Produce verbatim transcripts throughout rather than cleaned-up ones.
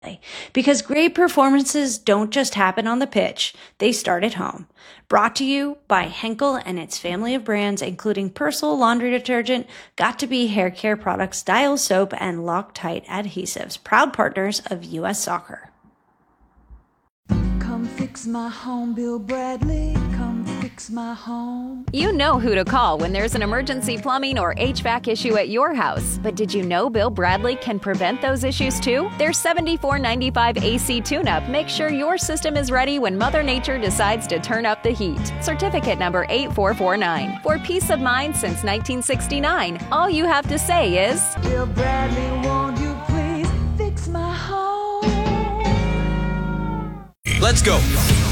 Because great performances don't just happen on the pitch, they start at home. Brought to you by Henkel and its family of brands, including Persil laundry detergent, Got2b hair care products, Dial soap, and Loctite adhesives, proud partners of U S Soccer. Come fix my home, Bill Bradley. Come fix my home. You know who to call when there's an emergency plumbing or H V A C issue at your house. But did you know Bill Bradley can prevent those issues too? Their seventy-four ninety-five A C tune-up makes sure your system is ready when Mother Nature decides to turn up the heat. Certificate number eight four four nine. For peace of mind since nineteen sixty-nine, all you have to say is, Bill Bradley, won't you please fix my home? Let's go.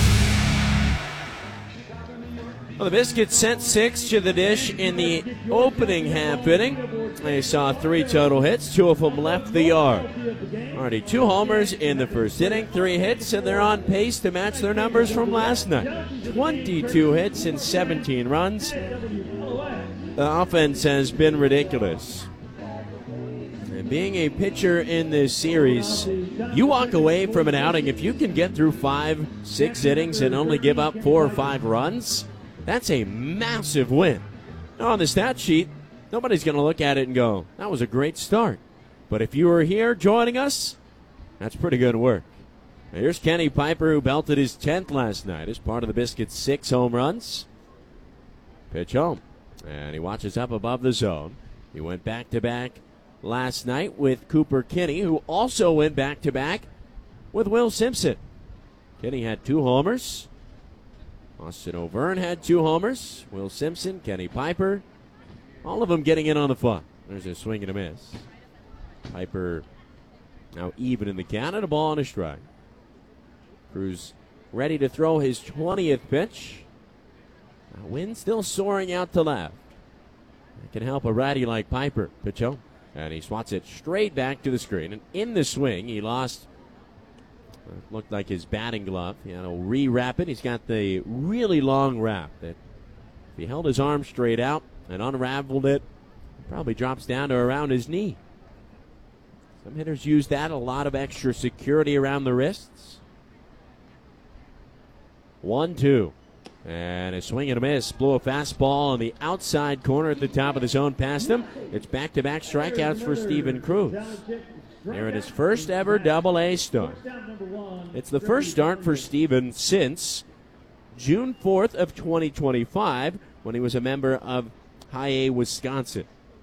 Well, the Biscuits sent six to the dish in the opening half inning. They saw three total hits. Two of them left the yard. Already two homers in the first inning, three hits, and they're on pace to match their numbers from last night. twenty-two hits and seventeen runs. The offense has been ridiculous. And being a pitcher in this series, you walk away from an outing, if you can get through five, six innings and only give up four or five runs, that's a massive win. Now, on the stat sheet, nobody's going to look at it and go, that was a great start. But if you were here joining us, that's pretty good work. Now, here's Kenny Piper, who belted his tenth last night as part of the Biscuits' six home runs. Pitch home. And he watches up above the zone. He went back-to-back last night with Cooper Kinney, who also went back-to-back with Will Simpson. Kinney had two homers. Austin O'Verne had two homers. Will Simpson, Kenny Piper, all of them getting in on the fun. There's a swing and a miss. Piper now even in the count and a ball and a strike. Cruz ready to throw his twentieth pitch. Now wind still soaring out to left. That can help a righty like Piper. Pitch home. And he swats it straight back to the screen. And in the swing, he lost, it looked like his batting glove. He had to re-wrap it. He's got the really long wrap that if he held his arm straight out and unraveled it, it probably drops down to around his knee. Some hitters use that, a lot of extra security around the wrists. One, two. And a swing and a miss. Blew a fastball on the outside corner at the top of the zone past him. It's back-to-back strikeouts for Steven Cruz. They're in his first ever double-A start. It's the first start for Steven since June fourth of twenty twenty-five when he was a member of High-A Wisconsin.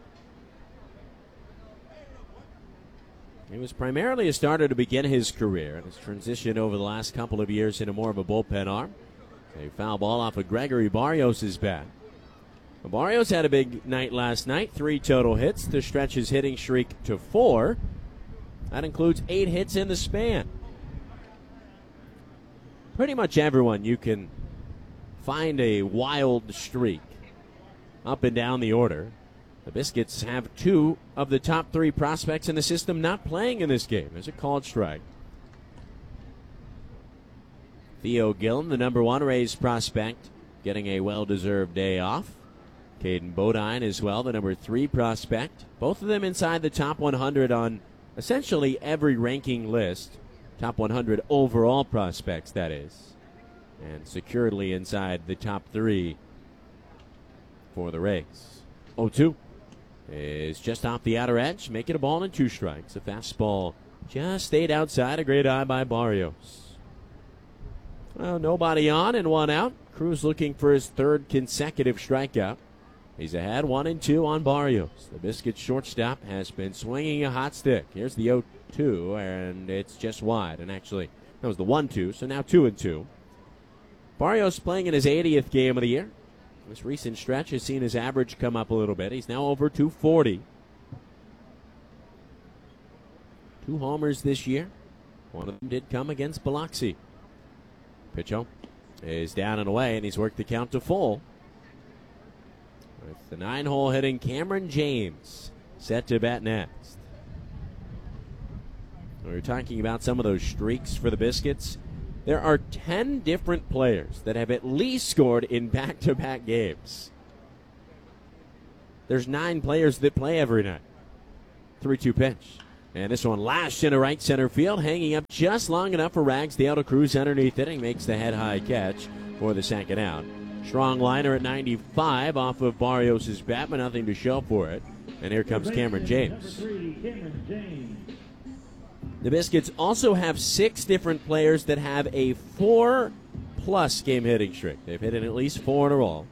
He was primarily a starter to begin his career and has transitioned over the last couple of years into more of a bullpen arm. A foul ball off of Gregory Barrios' bat. Barrios had a big night last night. Three total hits to stretch his hitting streak to four. That includes eight hits in the span. Pretty much everyone you can find a wild streak up and down the order. The Biscuits have two of the top three prospects in the system not playing in this game. There's a called strike. Theo Gillen, the number one Rays prospect, getting a well-deserved day off. Caden Bodine as well, the number three prospect. Both of them inside the top one hundred on essentially every ranking list. Top one hundred overall prospects, that is. And securely inside the top three for the Rays. oh two is just off the outer edge, making a ball and two strikes. A fastball just stayed outside. A great eye by Barrios. Well, nobody on and one out. Cruz looking for his third consecutive strikeout. He's ahead one and two on Barrios. The Biscuits shortstop has been swinging a hot stick. Here's the oh two, and it's just wide. And actually, that was the one two, so now two and two. Barrios playing in his eightieth game of the year. This recent stretch has seen his average come up a little bit. He's now over two forty. Two homers this year. One of them did come against Biloxi. Pitch home is down and away, and he's worked the count to full. With the nine-hole hitting Cameron James set to bat next. We were talking about some of those streaks for the Biscuits. There are ten different players that have at least scored in back-to-back games. There's nine players that play every night. three two pitch. And this one lashed into right center field, hanging up just long enough for Ragsdale to cruise underneath it, and makes the head-high catch for the second out. Strong liner at ninety-five off of Barrios' bat, but nothing to show for it. And here comes Cameron James. The Biscuits also have six different players that have a four-plus game hitting streak. They've hit it at least four in a row.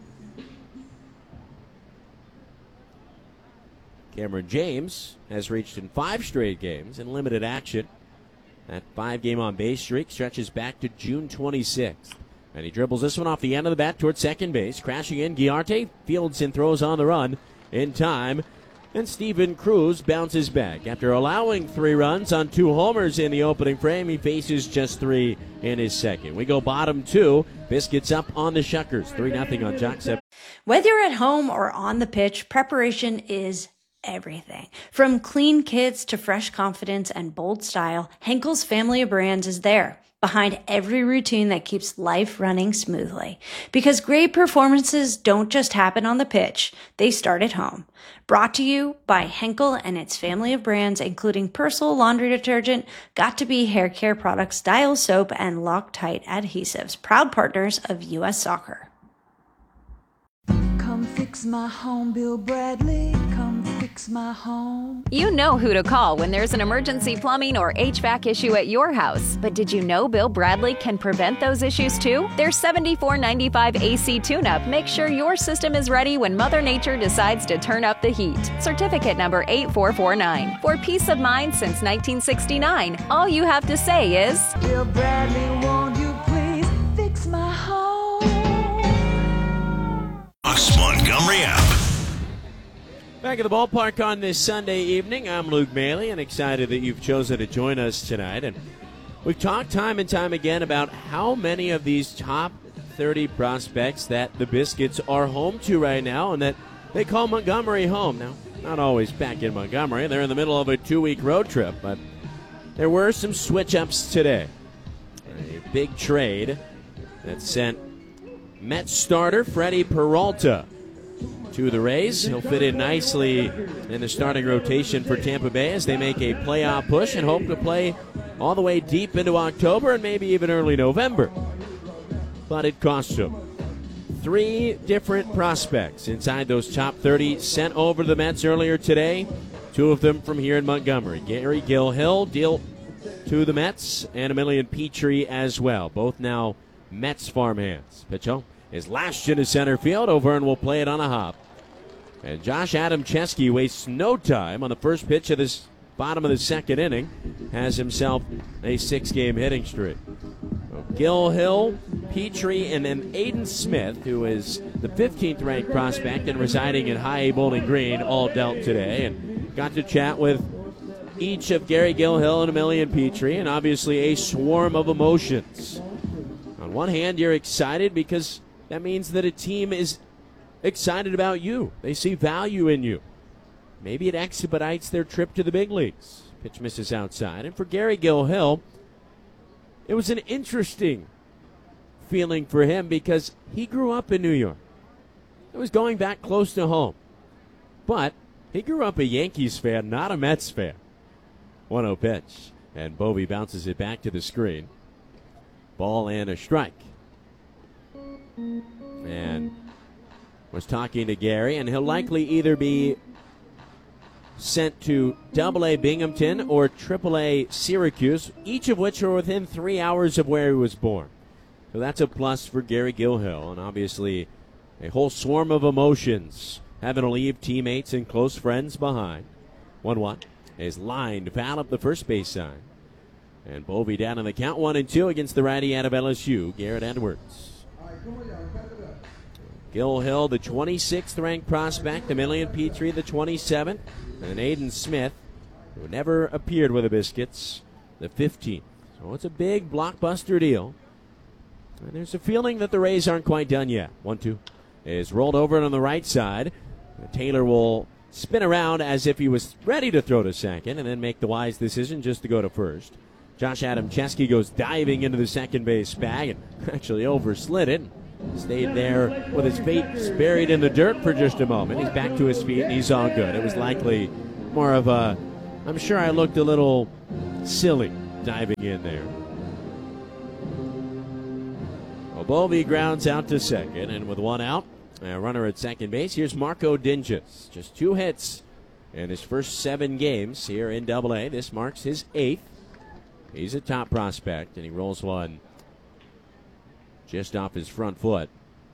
Cameron James has reached in five straight games in limited action. That five-game on-base streak stretches back to June twenty-sixth. And he dribbles this one off the end of the bat towards second base. Crashing in, Guiarte fields and throws on the run in time. And Steven Cruz bounces back. After allowing three runs on two homers in the opening frame, he faces just three in his second. We go bottom two. Biscuits up on the Shuckers. three nothing on Jock Sep. Whether you're at home or on the pitch, preparation is everything. From clean kits to fresh confidence and bold style, Henkel's family of brands is there, behind every routine that keeps life running smoothly. Because great performances don't just happen on the pitch, they start at home. Brought to you by Henkel and its family of brands, including Persil laundry detergent, Got2b hair care products, Dial soap, and Loctite adhesives, proud partners of U S Soccer. Come fix my home, Bill Bradley. Come fix my home. You know who to call when there's an emergency plumbing or H V A C issue at your house. But did you know Bill Bradley can prevent those issues too? Their seventy-four ninety-five A C tune-up makes sure your system is ready when Mother Nature decides to turn up the heat. Certificate number eight four four nine. For peace of mind since nineteen sixty-nine, all you have to say is, Bill Bradley, won't you please fix my home? Fox Montgomery app. Back at the ballpark on this Sunday evening, I'm Luke Maley, and excited that you've chosen to join us tonight. And we've talked time and time again about how many of these top thirty prospects that the Biscuits are home to right now, and that they call Montgomery home. Now, not always back in Montgomery. They're in the middle of a two-week road trip, but there were some switch-ups today. A big trade that sent Mets starter Freddie Peralta to the Rays. He'll fit in nicely in the starting rotation for Tampa Bay as they make a playoff push and hope to play all the way deep into October and maybe even early November. But it cost them. Three different prospects inside those top thirty sent over to the Mets earlier today. Two of them from here in Montgomery. Gary Gilhill deal to the Mets, and Emilian Petrie as well. Both now Mets farmhands. Pitch home is lashed into center field. O'Verne will play it on a hop. And Josh Adamczewski wastes no time on the first pitch of this bottom of the second inning. Has himself a six-game hitting streak. So Gilhill, Petrie, and then Aiden Smith, who is the fifteenth ranked prospect and residing in High A Bowling Green, all dealt today. And got to chat with each of Gary Gilhill and Emilian Petrie, and obviously a swarm of emotions. On one hand, you're excited because that means that a team is excited about you. They see value in you. Maybe it expedites their trip to the big leagues. Pitch misses outside. And for Gary Gilhill, it was an interesting feeling for him because he grew up in New York. It was going back close to home. But he grew up a Yankees fan, not a Mets fan. one oh pitch. And Bovee bounces it back to the screen. Ball and a strike. And was talking to Gary, and he'll likely either be sent to Double A Binghamton or Triple A Syracuse, each of which are within three hours of where he was born. So that's a plus for Gary Gilhill, and obviously a whole swarm of emotions having to leave teammates and close friends behind. one one is lined foul up the first base side. And Bovee down in the count, one and two against the righty out of L S U, Garrett Edwards. Gilhill, the twenty-sixth ranked prospect, Emilian Petrie, the twenty-seventh, and Aiden Smith, who never appeared with the Biscuits, the fifteenth. So it's a big blockbuster deal. And there's a feeling that the Rays aren't quite done yet. one two is rolled over on the right side. Taylor will spin around as if he was ready to throw to second and then make the wise decision just to go to first. Josh Adamczewski goes diving into the second base bag and actually overslid it. Stayed there with his face buried in the dirt for just a moment. He's back to his feet and he's all good. It was likely more of a I'm sure I looked a little silly diving in there. Obovy grounds out to second, and with one out, a runner at second base, here's Marco Dinges. Just two hits in his first seven games here in Double A. This marks his eighth. He's a top prospect, and he rolls one just off his front foot.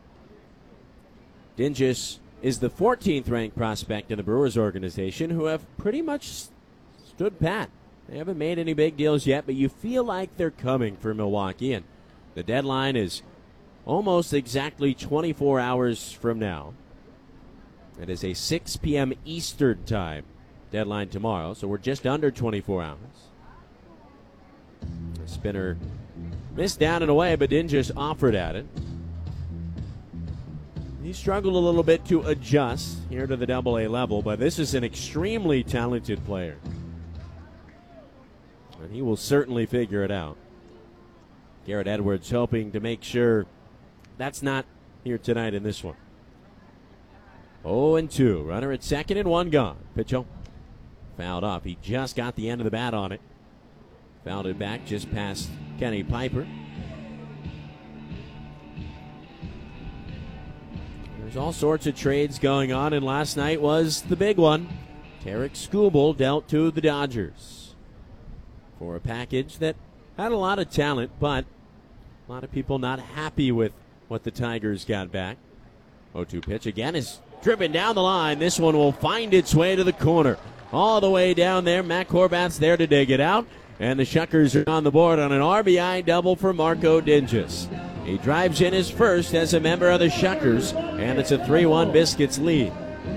Dinges is the fourteenth ranked prospect in the Brewers organization, who have pretty much stood pat. They haven't made any big deals yet, but you feel like they're coming for Milwaukee, and the deadline is almost exactly twenty-four hours from now. It is a six p.m. Eastern time deadline tomorrow, so we're just under twenty-four hours. The spinner missed down and away, but Dinges offered at it. He struggled a little bit to adjust here to the Double A level, but this is an extremely talented player, and he will certainly figure it out. Garrett Edwards hoping to make sure that's not here tonight in this one. oh and two. Runner at second and one gone. Pitch fouled off. He just got the end of the bat on it. Fouled it back just past Kenny Piper. There's all sorts of trades going on, and last night was the big one. Tarik Skubal dealt to the Dodgers for a package that had a lot of talent, but a lot of people not happy with what the Tigers got back. oh two pitch again is driven down the line. This one will find its way to the corner. All the way down there. Matt Corbat's there to dig it out. And the Shuckers are on the board on an R B I double for Marco Dinges. He drives in his first as a member of the Shuckers, and it's a three one Biscuits lead.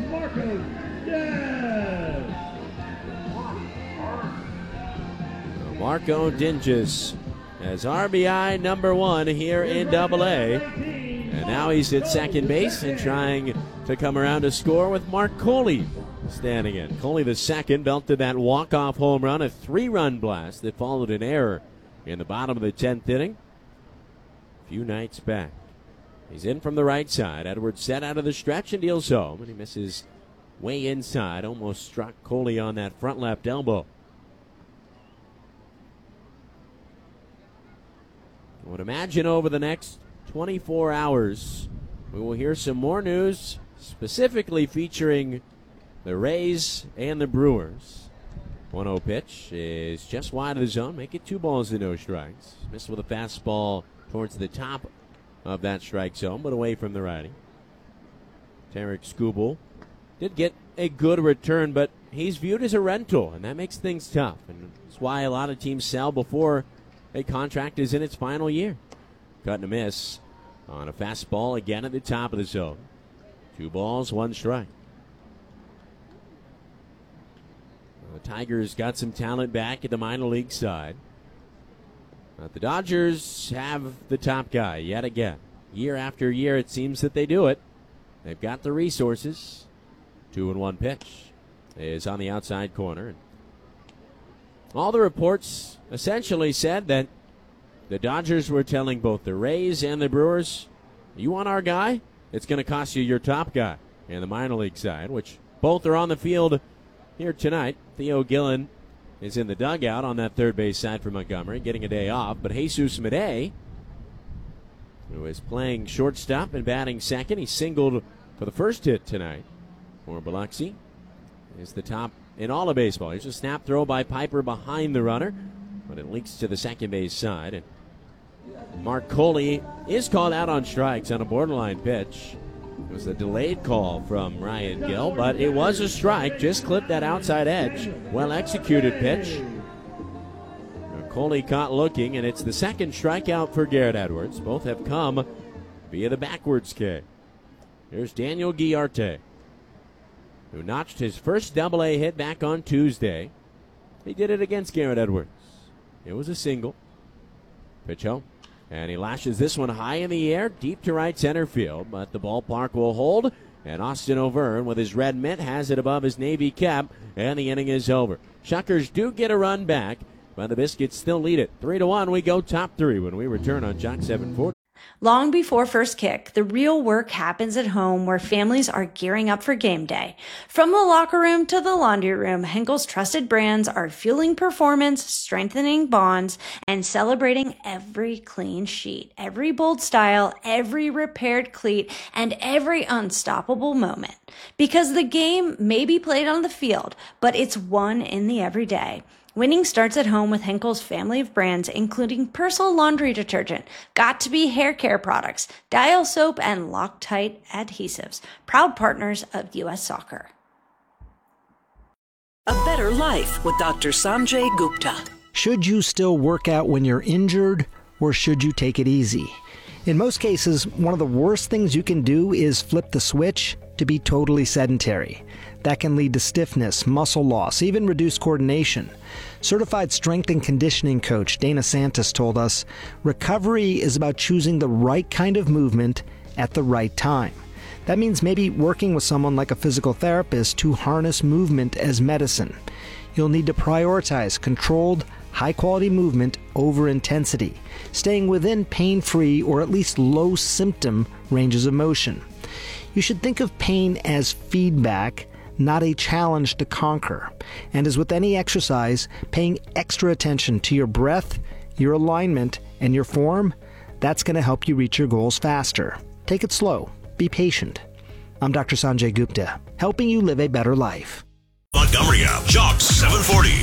Marco Dinges as R B I number one here in Double A. And now he's at second base and trying to come around to score with Mark Coley standing in. Coley the second belted that walk-off home run, a three-run blast that followed an error in the bottom of the tenth inning a few nights back. He's in from the right side. Edwards set out of the stretch and deals home, and he misses way inside. Almost struck Coley on that front left elbow. I would imagine over the next twenty-four hours we will hear some more news, specifically featuring the Rays and the Brewers. one oh pitch is just wide of the zone. Make it two balls and no strikes. Missed with a fastball towards the top of that strike zone, but away from the righty. Tarik Skubal did get a good return, but he's viewed as a rental, and that makes things tough. And that's why a lot of teams sell before a contract is in its final year. Cut and a miss on a fastball again at the top of the zone. Two balls, one strike. The Tigers got some talent back at the minor league side. But the Dodgers have the top guy yet again. Year after year, it seems that they do it. They've got the resources. Two and one pitch is on the outside corner. All the reports essentially said that the Dodgers were telling both the Rays and the Brewers, you want our guy? It's going to cost you your top guy in the minor league side, which both are on the field here tonight. Theo Gillen is in the dugout on that third base side for Montgomery, getting a day off. But Jesus Madej, who is playing shortstop and batting second, he singled for the first hit tonight for Biloxi, is the top in all of baseball. Here's a snap throw by Piper behind the runner, but it leaks to the second base side. And Mark Coley is called out on strikes on a borderline pitch. It was a delayed call from Ryan Gill, but it was a strike. Just clipped that outside edge. Well executed pitch. Coley caught looking, and it's the second strikeout for Garrett Edwards. Both have come via the backwards K. Here's Daniel Guillarte, who notched his first double A hit back on Tuesday. He did it against Garrett Edwards. It was a single. Pitch home. And he lashes this one high in the air, deep to right center field, but the ballpark will hold, and Austin O'Verne with his red mitt has it above his Navy cap, and the inning is over. Shuckers do get a run back, but the Biscuits still lead it. Three to one, we go top three when we return on Jock seven forty. Long before first kick, the real work happens at home where families are gearing up for game day. From the locker room to the laundry room, Henkel's trusted brands are fueling performance, strengthening bonds, and celebrating every clean sheet, every bold style, every repaired cleat, and every unstoppable moment. Because the game may be played on the field, but it's won in the everyday. Winning starts at home with Henkel's family of brands, including Persil laundry detergent, Got2b hair care products, Dial soap, and Loctite adhesives, proud partners of U S Soccer. A better life with Doctor Sanjay Gupta. Should you still work out when you're injured, or should you take it easy? In most cases, one of the worst things you can do is flip the switch to be totally sedentary. That can lead to stiffness, muscle loss, even reduced coordination. Certified strength and conditioning coach Dana Santos told us, recovery is about choosing the right kind of movement at the right time. That means maybe working with someone like a physical therapist to harness movement as medicine. You'll need to prioritize controlled, high-quality movement over intensity, staying within pain-free or at least low-symptom ranges of motion. You should think of pain as feedback, not a challenge to conquer. And as with any exercise, paying extra attention to your breath, your alignment, and your form, that's going to help you reach your goals faster. Take it slow. Be patient. I'm Doctor Sanjay Gupta, helping you live a better life. Montgomery App, Jock seven forty.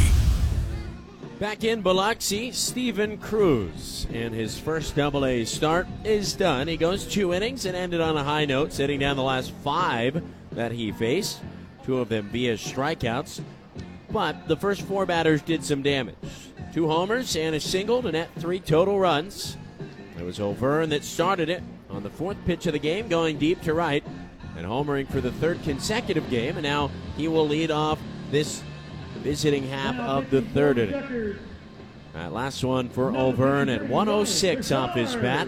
Back in Biloxi, Steven Cruz, and his first double A start is done. He goes two innings and ended on a high note, sitting down the last five that he faced, two of them via strikeouts. But the first four batters did some damage. Two homers and a single to net three total runs. It was O'Verne that started it on the fourth pitch of the game, going deep to right and homering for the third consecutive game, and now he will lead off this visiting half of the third inning. That last one for O'Verne at one oh six off his bat.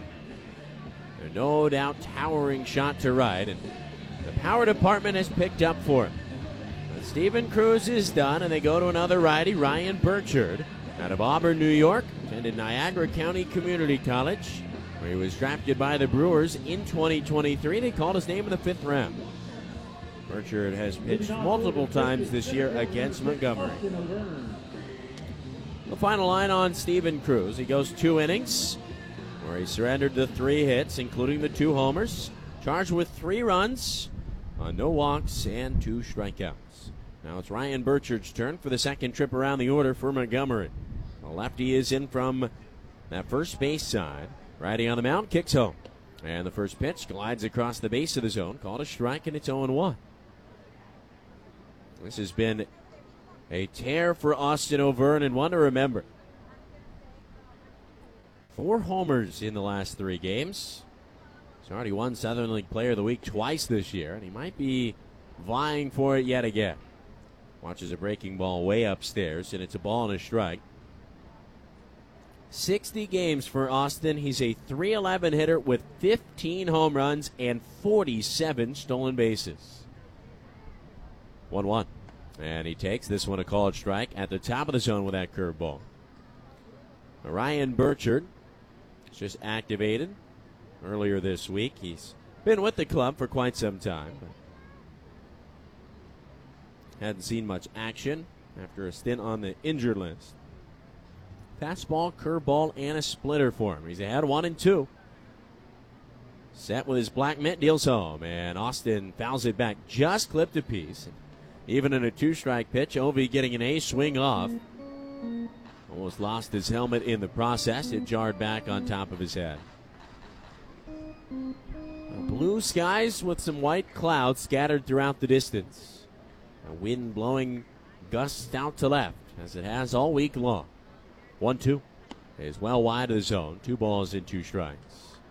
A no doubt towering shot to right, and the power department has picked up for him. But Steven Cruz is done, and they go to another righty, Ryan Burchard, out of Auburn, New York. Attended Niagara County Community College, where he was drafted by the Brewers in twenty twenty-three. They called his name in the fifth round. Burchard has pitched multiple times this year against Montgomery. The final line on Steven Cruz. He goes two innings, where he surrendered the three hits, including the two homers, charged with three runs on no walks and two strikeouts. Now it's Ryan Burchard's turn for the second trip around the order for Montgomery. The lefty is in from that first base side. Righty on the mound, kicks home. And the first pitch glides across the base of the zone, called a strike, and it's oh one. This has been a tear for Austin O'Verne, and one to remember. Four homers in the last three games. He's already won Southern League Player of the Week twice this year, and he might be vying for it yet again. Watches a breaking ball way upstairs, and it's a ball and a strike. sixty games for Austin. He's a three eleven hitter with fifteen home runs and forty-seven stolen bases. one one. And he takes this one a called strike at the top of the zone with that curveball. Ryan Burchard is just activated earlier this week. He's been with the club for quite some time, but hadn't seen much action after a stint on the injured list. Fastball, curveball, and a splitter for him. He's ahead one and two. Set with his black mitt, deals home, and Austin fouls it back, just clipped a piece. Even in a two-strike pitch, Ovi getting an A swing off. Almost lost his helmet in the process. It jarred back on top of his head. Blue skies with some white clouds scattered throughout the distance. A wind blowing gusts out to left, as it has all week long. one two is well wide of the zone. Two balls and two strikes.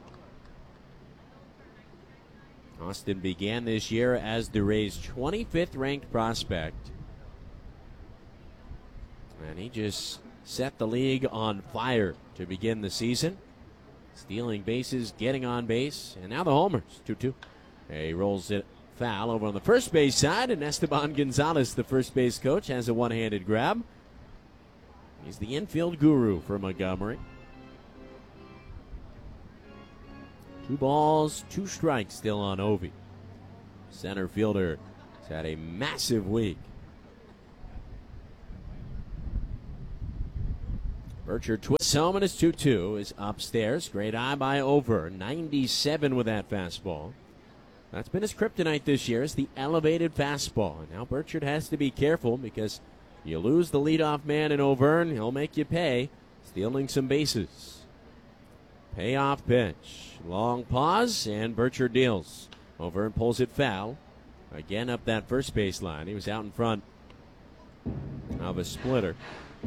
Austin began this year as the Rays' twenty-fifth ranked prospect. And he just set the league on fire to begin the season. Stealing bases, getting on base, and now the homers. two two. He rolls it foul over on the first base side, and Esteban Gonzalez, the first base coach, has a one-handed grab. He's the infield guru for Montgomery. Two balls, two strikes still on Ovi. Center fielder has had a massive week. Burchard twists home and his two two is upstairs. Great eye by Over. ninety-seven with that fastball. That's been his kryptonite this year, is the elevated fastball. And now Burchard has to be careful because you lose the leadoff man in Auvergne, he'll make you pay, stealing some bases. Payoff pitch. Long pause, and Burchard deals. Auvergne pulls it foul. Again up that first base line. He was out in front of a splitter.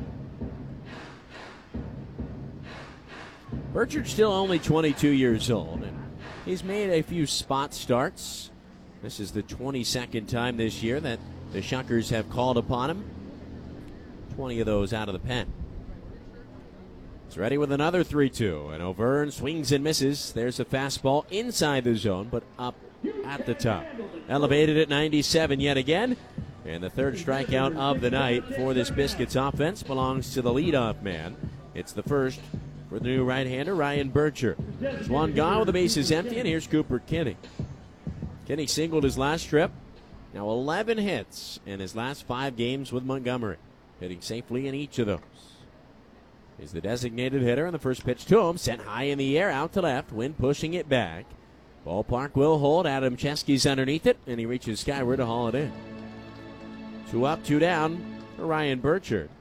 Burchard's still only twenty-two years old, and he's made a few spot starts. This is the twenty-second time this year that the Shuckers have called upon him. twenty of those out of the pen. He's ready with another three two, and Auvergne swings and misses. There's a fastball inside the zone, but up at the top. Elevated at ninety-seven yet again, and the third strikeout of the night for this Biscuits offense belongs to the leadoff man. It's the first for the new right-hander, Ryan Burchard. There's one gone with the bases empty, and here's Cooper Kinney. Kinney singled his last trip. Now eleven hits in his last five games with Montgomery, hitting safely in each of those. He's the designated hitter, and the first pitch to him, sent high in the air, out to left, wind pushing it back. Ballpark will hold. Adam Chesky's underneath it, and he reaches skyward to haul it in. Two up, two down for Ryan Burchard.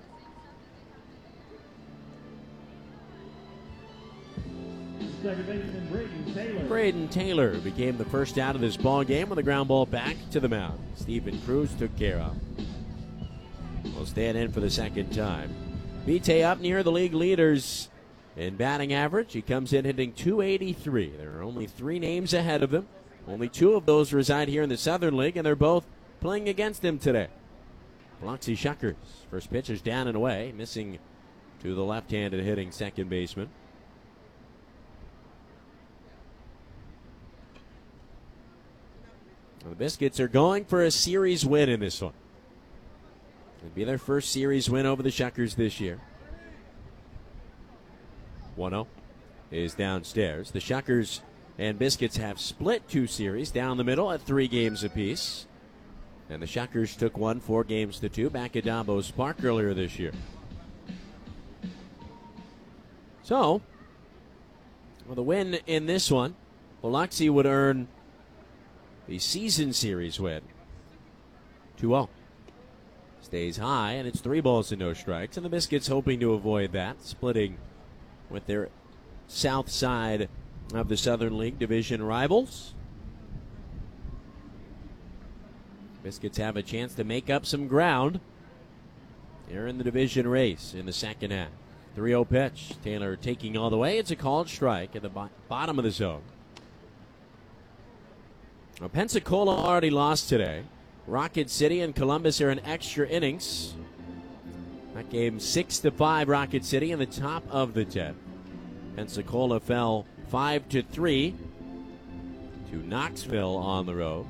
Braden Taylor became the first out of this ball game with a ground ball back to the mound. Stephen Cruz took care of. Will stand in for the second time. Vitae up near the league leaders in batting average. He comes in hitting two eighty-three. There are only three names ahead of him. Only two of those reside here in the Southern League, and they're both playing against him today. Biloxi Shuckers. First pitch is down and away, missing to the left-handed hitting second baseman. The Biscuits are going for a series win in this one. It'll be their first series win over the Shuckers this year. one oh is downstairs. The Shuckers and Biscuits have split two series down the middle at three games apiece. And the Shuckers took one four games to two back at Dabos Park earlier this year. So, with a win in this one, Biloxi would earn the season series win. two oh. Stays high, and it's three balls and no strikes. And the Biscuits hoping to avoid that, splitting with their south side of the Southern League division rivals. Biscuits have a chance to make up some ground. They're in the division race in the second half. three oh pitch. Taylor taking all the way. It's a called strike at the bo- bottom of the zone. Now, Pensacola already lost today. Rocket City and Columbus are in extra innings. That game six to five. Rocket City in the top of the tenth. Pensacola fell five to three to Knoxville on the road.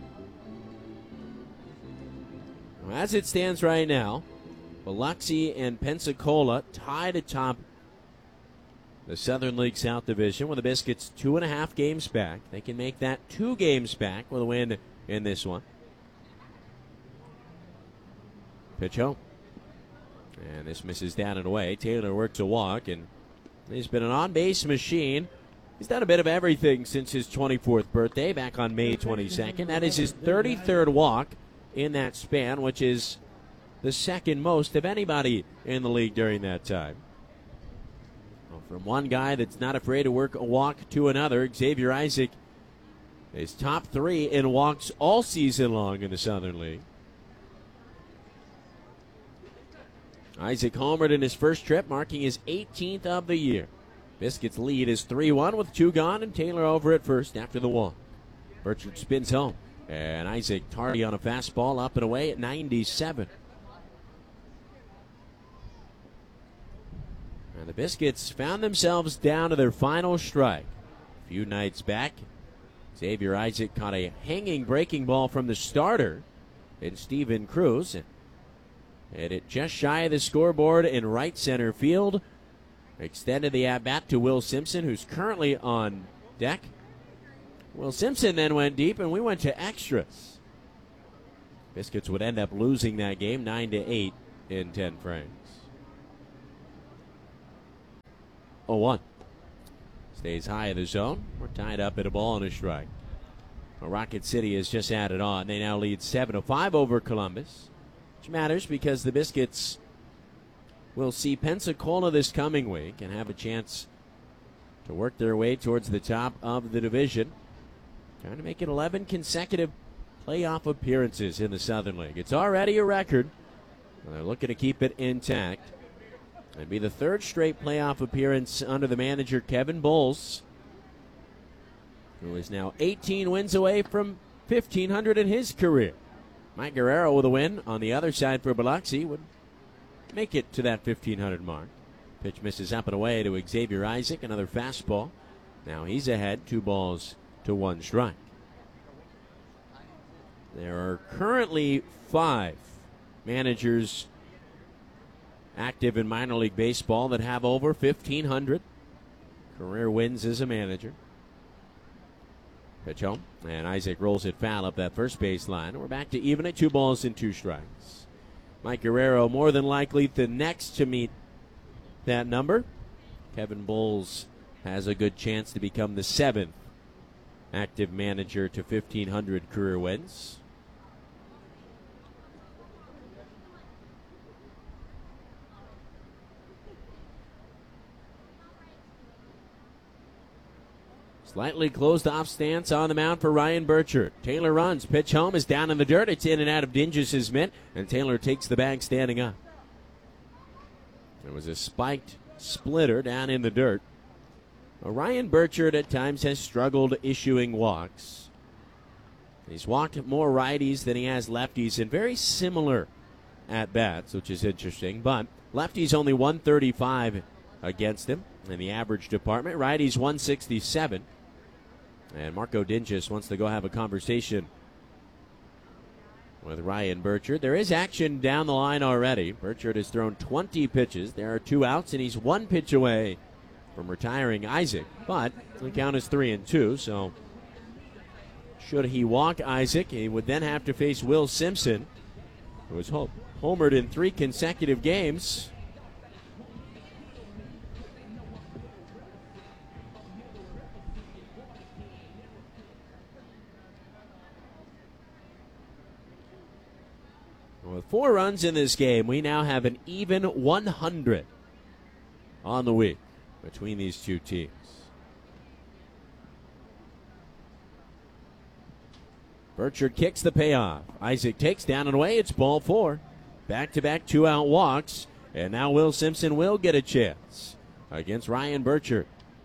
Well, as it stands right now, Biloxi and Pensacola tied atop the Southern League South Division with the Biscuits two and a half games back. They can make that two games back with a win in this one. Pitch home. And this misses down and away. Taylor works a walk, and he's been an on-base machine. He's done a bit of everything since his twenty-fourth birthday back on May twenty-second. That is his thirty-third walk in that span, which is the second most of anybody in the league during that time. Well, from one guy that's not afraid to work a walk to another, Xavier Isaac is top three in walks all season long in the Southern League. Isaac homered in his first trip, marking his eighteenth of the year. Biscuits lead is three one with two gone, and Taylor over at first after the walk. Burchard spins home, and Isaac tardy on a fastball up and away at ninety-seven. And the Biscuits found themselves down to their final strike. A few nights back, Xavier Isaac caught a hanging breaking ball from the starter in Stephen Cruz. Hit it just shy of the scoreboard in right center field. Extended the at-bat to Will Simpson, who's currently on deck. Will Simpson then went deep, and we went to extras. Biscuits would end up losing that game nine to eight in ten frames. oh one. Stays high in the zone. We're tied up at a ball and a strike. Well, Rocket City has just added on. They now lead seven to five over Columbus, which matters because the Biscuits will see Pensacola this coming week and have a chance to work their way towards the top of the division, trying to make it eleven consecutive playoff appearances in the Southern League. It's already a record, and they're looking to keep it intact. It'd be the third straight playoff appearance under the manager Kevin Bowles, who is now eighteen wins away from fifteen hundred in his career. Mike Guerrero with a win on the other side for Biloxi would make it to that fifteen hundred mark. Pitch misses up and away to Xavier Isaac, another fastball. Now he's ahead, two balls to one strike. There are currently five managers active in minor league baseball that have over fifteen hundred career wins as a manager. Pitch home, and Isaac rolls it foul up that first base line. We're back to even at two balls and two strikes. Mike Guerrero more than likely the next to meet that number. Kevin Bowles has a good chance to become the seventh active manager to fifteen hundred career wins. Slightly closed off stance on the mound for Ryan Burchard. Taylor runs. Pitch home is down in the dirt. It's in and out of Dinges' mitt, and Taylor takes the bag standing up. There was a spiked splitter down in the dirt. Well, Ryan Burchard at times has struggled issuing walks. He's walked more righties than he has lefties in very similar at-bats, which is interesting. But lefties only one thirty-five against him in the average department. Righties one sixty-seven. And Marco Dinges wants to go have a conversation with Ryan Burchard. There is action down the line already. Burchard has thrown twenty pitches. There are two outs, and he's one pitch away from retiring Isaac. But the count is three and two, so should he walk Isaac, he would then have to face Will Simpson, who has homered in three consecutive games. With four runs in this game, we now have an even one hundred on the week between these two teams. Burchard kicks the payoff. Isaac takes down and away. It's ball four. Back-to-back two-out walks. And now Will Simpson will get a chance against Ryan Burchard.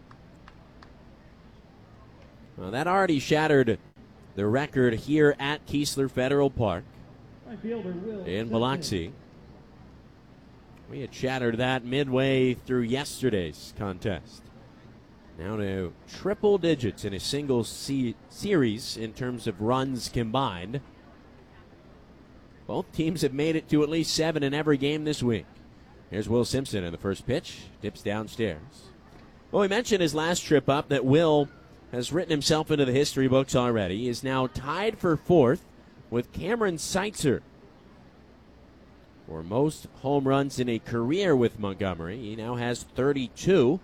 Well, that already shattered the record here at Keesler Federal Park in Biloxi. We had shattered that midway through yesterday's contest. Now to triple digits in a single se- series in terms of runs combined. Both teams have made it to at least seven in every game this week. Here's Will Simpson in the first pitch. Dips downstairs. Well, we mentioned his last trip up that Will has written himself into the history books already. He is now tied for fourth with Cameron Seitzer for most home runs in a career with Montgomery. He now has thirty-two.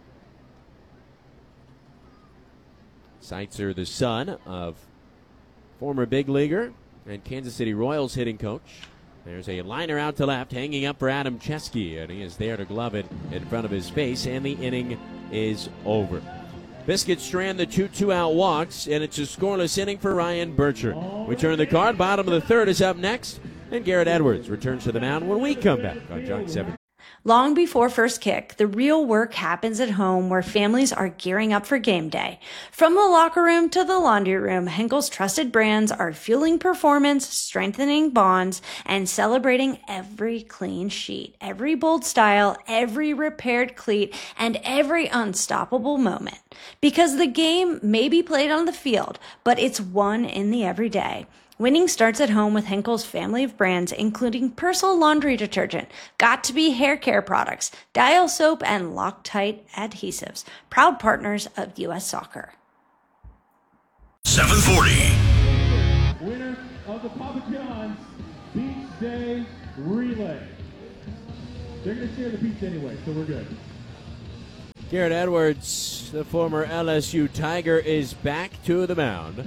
Seitzer, the son of former big leaguer and Kansas City Royals hitting coach. There's a liner out to left, hanging up for Adam Chesky, and he is there to glove it in front of his face, and the inning is over. Biscuits strand the two two-out walks, and it's a scoreless inning for Ryan Burchard. We turn the card. Bottom of the third is up next, and Garrett Edwards returns to the mound when we come back on Jock seven. Long before first kick, the real work happens at home where families are gearing up for game day. From the locker room to the laundry room, Henkel's trusted brands are fueling performance, strengthening bonds, and celebrating every clean sheet, every bold style, every repaired cleat, and every unstoppable moment. Because the game may be played on the field, but it's won in the everyday. Winning starts at home with Henkel's family of brands, including Persil laundry detergent, Got2b hair care products, Dial soap, and Loctite adhesives, proud partners of U S Soccer. seven forty. Winner of the Papa John's Beach Day Relay. They're going to share the beach anyway, so we're good. Garrett Edwards, the former L S U Tiger, is back to the mound.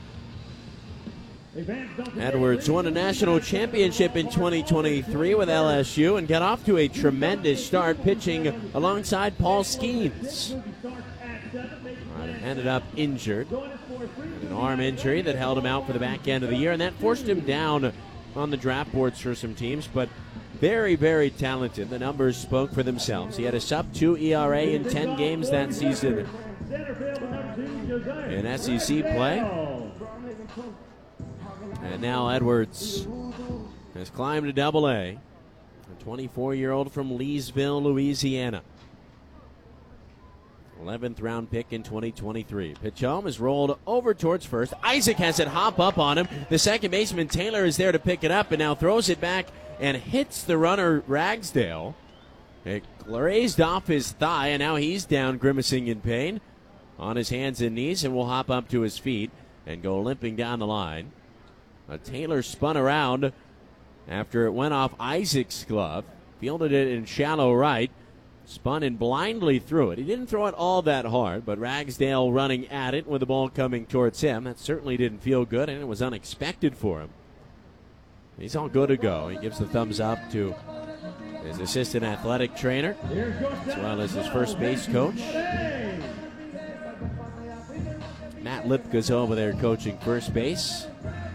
Edwards won a national championship in twenty twenty-three with L S U and got off to a tremendous start pitching alongside Paul Skeens. Ended up injured, an arm injury that held him out for the back end of the year, and that forced him down on the draft boards for some teams, but very, very talented. The numbers spoke for themselves. He had a sub two E R A in ten games that season in S E C play. And now Edwards has climbed to double A, a twenty-four-year-old from Leesville, Louisiana. eleventh round pick in twenty twenty-tee. Pitch home is rolled over towards first. Isaac has it hop up on him. The second baseman, Taylor, is there to pick it up and now throws it back and hits the runner, Ragsdale. It grazed off his thigh, and now he's down, grimacing in pain on his hands and knees, and will hop up to his feet and go limping down the line. Uh, Taylor spun around after it went off Isaac's glove, fielded it in shallow right, spun and blindly threw it. He didn't throw it all that hard, but Ragsdale running at it with the ball coming towards him. That certainly didn't feel good, and it was unexpected for him. He's all good to go. He gives the thumbs up to his assistant athletic trainer, as well as his first base coach. Matt Lipka's over there coaching first base.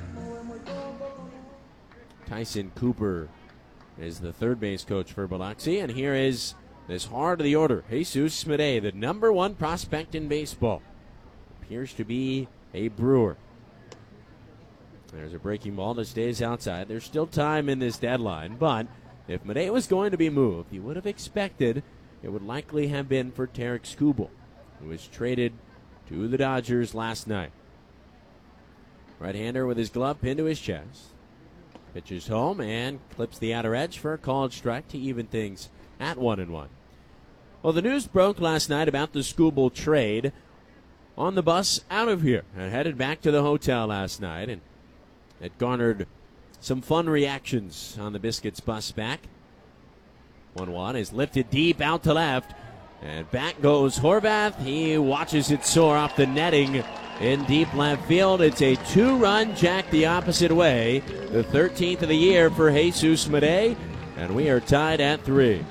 Tyson Cooper is the third base coach for Biloxi, and here is this heart of the order, Jesus Smedey, the number one prospect in baseball. Appears to be a Brewer. There's a breaking ball that stays outside. There's still time in this deadline, but if Smedey was going to be moved, you would have expected it would likely have been for Tarek Skubal, who was traded to the Dodgers last night. Right-hander with his glove pinned to his chest. Pitches home and clips the outer edge for a called strike to even things at one and one. Well, the news broke last night about the Skubal trade on the bus out of here and headed back to the hotel last night, and it garnered some fun reactions on the Biscuits bus back. one one is lifted deep out to left, and back goes Horvath. He watches it soar off the netting in deep left field. It's a two-run jack the opposite way, the thirteenth of the year for Jesus Smedey, and we are tied at three.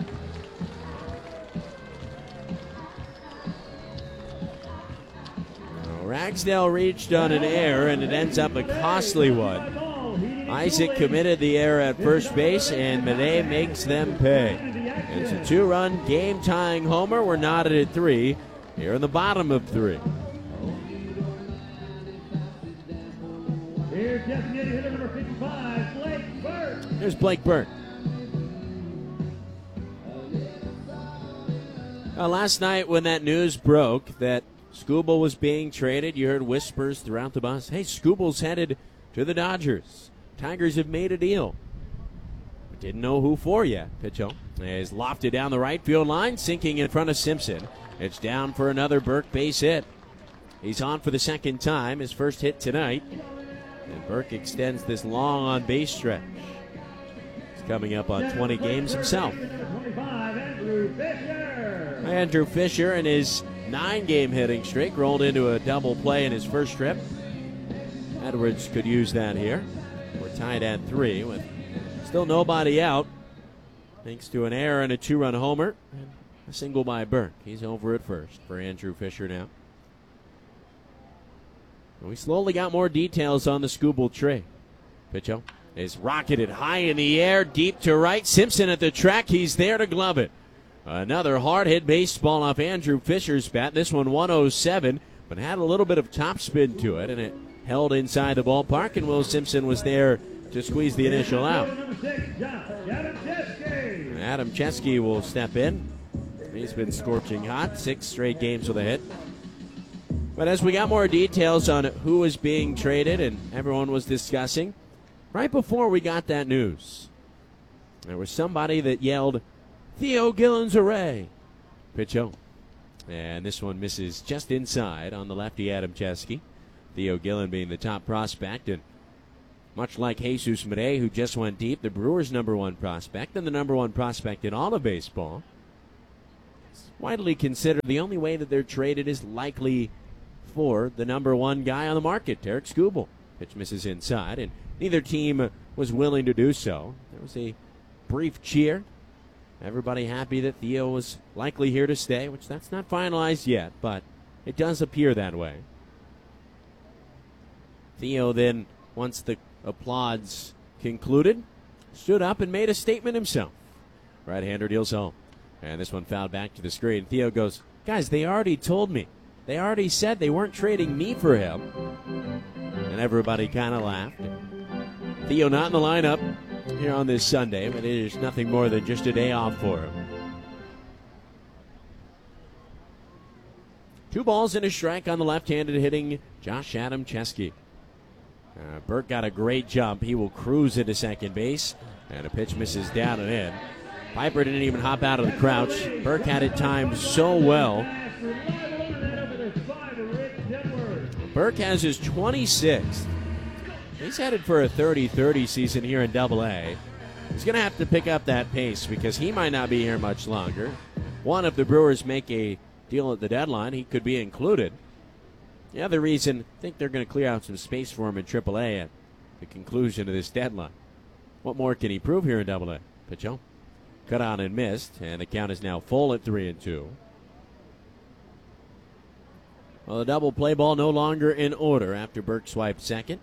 Ragsdale reached on an error, and it ends up a costly one. Isaac committed the error at first base, and Smedey makes them pay. It's a two-run, game-tying homer. We're knotted at three here in the bottom of three. Here's designated hitter number fifty-five, Blake Burke. Here's Blake Burke. Uh, last night when that news broke that Skubal was being traded, you heard whispers throughout the bus. Hey, Skubal's headed to the Dodgers. Tigers have made a deal. We didn't know who for yet. Pitch home. Is lofted down the right field line, sinking in front of Simpson. It's down for another Burke base hit. He's on for the second time, his first hit tonight. And Burke extends this long on base stretch. He's coming up on twenty games himself. Andrew Fisher in his nine-game hitting streak rolled into a double play in his first trip. Edwards could use that here. We're tied at three with still nobody out, thanks to an error and a two-run homer. And a single by Burke. He's over at first for Andrew Fisher now. We slowly got more details on the Skubal trade. Pitcho is rocketed high in the air, deep to right. Simpson at the track. He's there to glove it. Another hard-hit baseball off Andrew Fisher's bat. This one one oh seven, but had a little bit of topspin to it, and it held inside the ballpark, and Will Simpson was there to squeeze the initial out. Adam Chesky will step in. He's been scorching hot, six straight games with a hit. But as we got more details on who was being traded and everyone was discussing, right before we got that news, there was somebody that yelled, Theo Gillens hooray! Pitch home. And this one misses just inside on the lefty Adam Chesky. Theo Gillen being the top prospect, and much like Jesus Murray, who just went deep, the Brewers' number one prospect and the number one prospect in all of baseball. It's widely considered the only way that they're traded is likely for the number one guy on the market, Tarik Skubal. Pitch misses inside, and neither team was willing to do so. There was a brief cheer. Everybody happy that Theo was likely here to stay, which that's not finalized yet, but it does appear that way. Theo then, once the applause concluded, stood up and made a statement himself. Right-hander deals home. And this one fouled back to the screen. Theo goes, guys, they already told me. They already said they weren't trading me for him. And everybody kind of laughed. Theo not in the lineup here on this Sunday, but it is nothing more than just a day off for him. Two balls and a strike on the left-handed hitting Josh Adamczewski. Uh, Burke got a great jump. He will cruise into second base, and a pitch misses down and in. Piper didn't even hop out of the crouch. Burke had it timed so well. Burke has his twenty-sixth. He's headed for a thirty thirty season here in Double A. He's going to have to pick up that pace because he might not be here much longer. One, if the Brewers make a deal at the deadline, he could be included. The other reason, I think they're going to clear out some space for him in Triple A at the conclusion of this deadline. What more can he prove here in Double A? Pitch home. Cut on and missed, and the count is now full at three and two. Well, the double play ball no longer in order after Burke swiped second.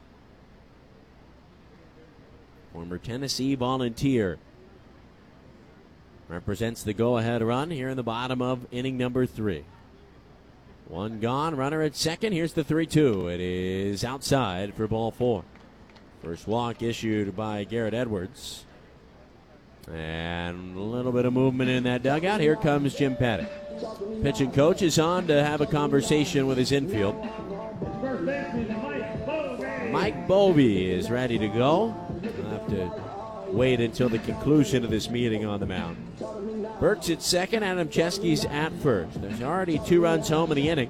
Former Tennessee Volunteer represents the go-ahead run here in the bottom of inning number three. One gone, runner at second. Here's the three two. It is outside for ball four. First walk issued by Garrett Edwards. And a little bit of movement in that dugout. Here comes Jim Paddock. Pitching coach is on to have a conversation with his infield. Mike Bovee is ready to go. We'll have to wait until the conclusion of this meeting on the mound. Burke's at second, Adamczewski's at first. There's already two runs home in the inning.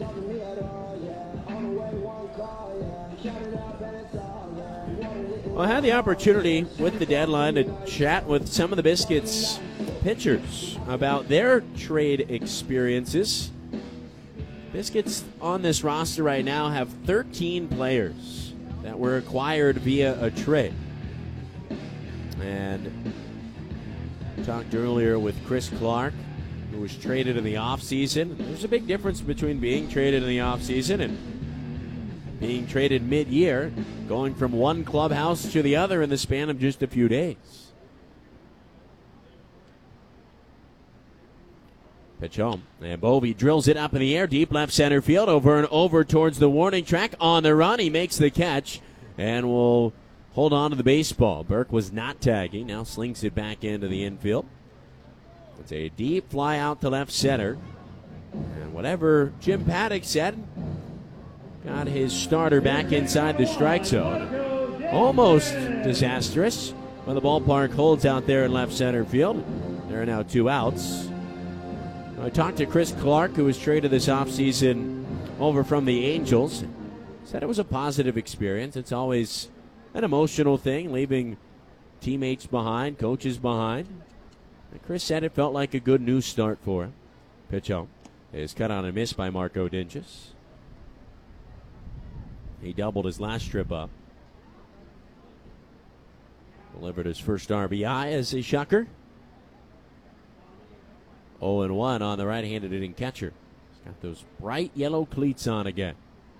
Well, I had the opportunity with the deadline to chat with some of the Biscuits pitchers about their trade experiences. Biscuits on this roster right now have thirteen players that were acquired via a trade. And talked earlier with Chris Clark, who was traded in the offseason. There's a big difference between being traded in the offseason and being traded mid-year, going from one clubhouse to the other in the span of just a few days. Pitch home, and Bovee drills it up in the air, deep left center field, over and over towards the warning track. On the run, he makes the catch, and will hold on to the baseball. Burke was not tagging, now slings it back into the infield. It's a deep fly out to left center. And whatever Jim Paddock said, got his starter back inside the strike zone. Almost disastrous when the ballpark holds out there in left center field. There are now two outs. I talked to Chris Clark, who was traded this offseason over from the Angels. Said it was a positive experience. It's always an emotional thing, leaving teammates behind, coaches behind. And Chris said it felt like a good new start for him. Pitch home is cut on and missed by Marco Dinges. He doubled his last trip up. Delivered his first R B I as a shucker. oh and one on the right-handed hitting catcher. He's got those bright yellow cleats on again.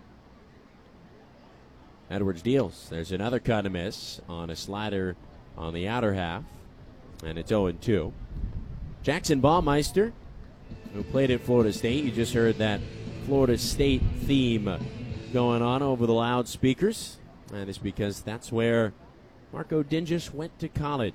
Edwards deals. There's another cut and miss on a slider on the outer half. And it's oh and two. Jackson Baumeister, who played at Florida State. You just heard that Florida State theme going on over the loudspeakers. And it's because that's where Marco Dinges went to college.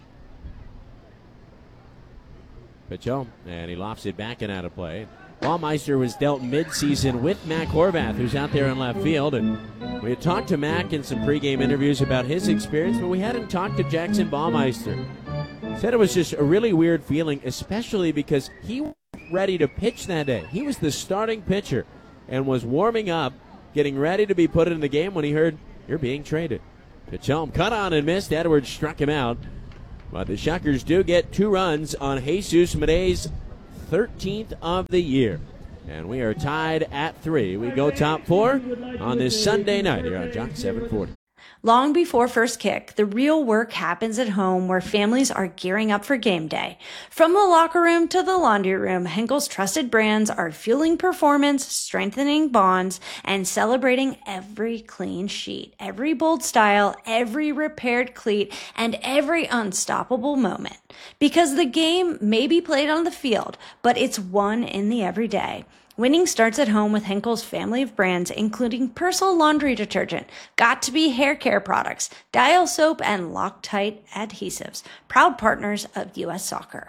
Pitch home, and he lofts it back and out of play. Baumeister was dealt midseason with Mac Horvath, who's out there in left field. And we had talked to Mac in some pregame interviews about his experience, but we hadn't talked to Jackson Baumeister. Said it was just a really weird feeling, especially because he was ready to pitch that day. He was the starting pitcher and was warming up, getting ready to be put in the game when he heard you're being traded. Pitch home, cut on and missed. Edwards struck him out. But the Shockers do get two runs on Jesus Medeiros' thirteenth of the year. And we are tied at three. We go top four on this Sunday night here on Jock seven forty. Long before first kick, the real work happens at home where families are gearing up for game day. From the locker room to the laundry room, Henkel's trusted brands are fueling performance, strengthening bonds, and celebrating every clean sheet, every bold style, every repaired cleat, and every unstoppable moment. Because the game may be played on the field, but it's won in the everyday. Winning starts at home with Henkel's family of brands, including Persil laundry detergent, Got2b hair care products, Dial soap, and Loctite adhesives, proud partners of U S Soccer.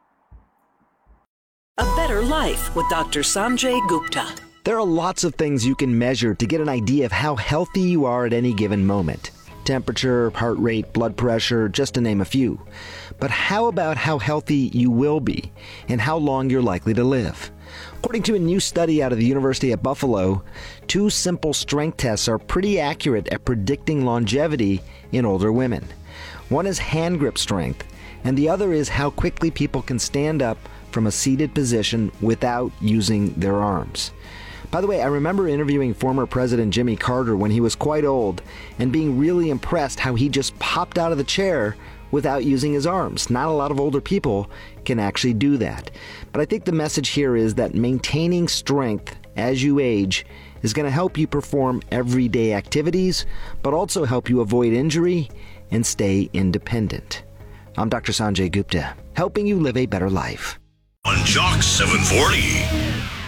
A better life with Doctor Sanjay Gupta. There are lots of things you can measure to get an idea of how healthy you are at any given moment. Temperature, heart rate, blood pressure, just to name a few. But how about how healthy you will be and how long you're likely to live? According to a new study out of the University at Buffalo, two simple strength tests are pretty accurate at predicting longevity in older women. One is hand grip strength, and the other is how quickly people can stand up from a seated position without using their arms. By the way, I remember interviewing former President Jimmy Carter when he was quite old and being really impressed how he just popped out of the chair without using his arms. Not a lot of older people can actually do that. But I think the message here is that maintaining strength as you age is going to help you perform everyday activities, but also help you avoid injury and stay independent. I'm Doctor Sanjay Gupta, helping you live a better life. On Jock seven forty.